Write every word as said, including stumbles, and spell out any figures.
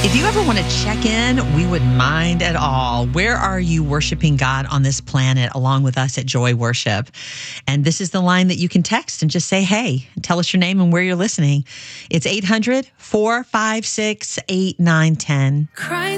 If you ever want to check in, we wouldn't mind at all. Where are you worshiping God on this planet along with us at Joy Worship? And this is the line that you can text and just say, hey, tell us your name and where you're listening. It's eight hundred, four five six, eight nine one zero.